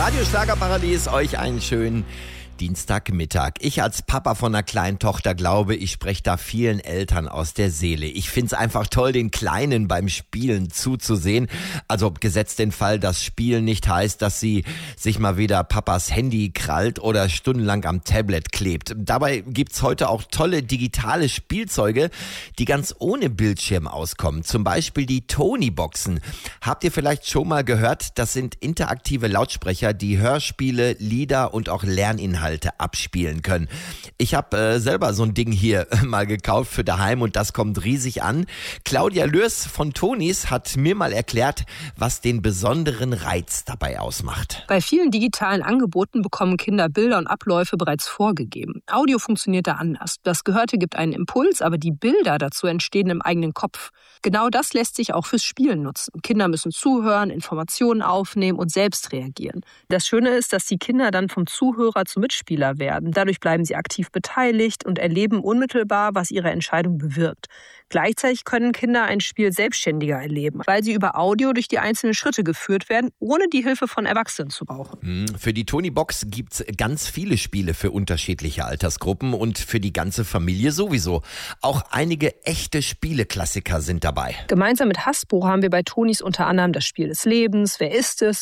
Radio Schlagerparadies, euch einen schönen Dienstagmittag. Ich als Papa von einer kleinen Tochter glaube, ich spreche da vielen Eltern aus der Seele. Ich find's einfach toll, den Kleinen beim Spielen zuzusehen. Also gesetzt den Fall, dass Spielen nicht heißt, dass sie sich mal wieder Papas Handy krallt oder stundenlang am Tablet klebt. Dabei gibt's heute auch tolle digitale Spielzeuge, die ganz ohne Bildschirm auskommen. Zum Beispiel die Tony-Boxen. Habt ihr vielleicht schon mal gehört? Das sind interaktive Lautsprecher, die Hörspiele, Lieder und auch Lerninhalte abspielen können. Ich habe selber so ein Ding hier mal gekauft für daheim und das kommt riesig an. Claudia Lörs von Tonys hat mir mal erklärt, was den besonderen Reiz dabei ausmacht. Bei vielen digitalen Angeboten bekommen Kinder Bilder und Abläufe bereits vorgegeben. Audio funktioniert da anders. Das Gehörte gibt einen Impuls, aber die Bilder dazu entstehen im eigenen Kopf. Genau das lässt sich auch fürs Spielen nutzen. Kinder müssen zuhören, Informationen aufnehmen und selbst reagieren. Das Schöne ist, dass die Kinder dann vom Zuhörer zum Mitspieler werden. Dadurch bleiben sie aktiv beteiligt und erleben unmittelbar, was ihre Entscheidung bewirkt. Gleichzeitig können Kinder ein Spiel selbstständiger erleben, weil sie über Audio durch die einzelnen Schritte geführt werden, ohne die Hilfe von Erwachsenen zu brauchen. Für die Tony-Box gibt's ganz viele Spiele für unterschiedliche Altersgruppen und für die ganze Familie sowieso. Auch einige echte Spieleklassiker sind dabei. Gemeinsam mit Hasbro haben wir bei Tonys unter anderem das Spiel des Lebens, Wer ist es?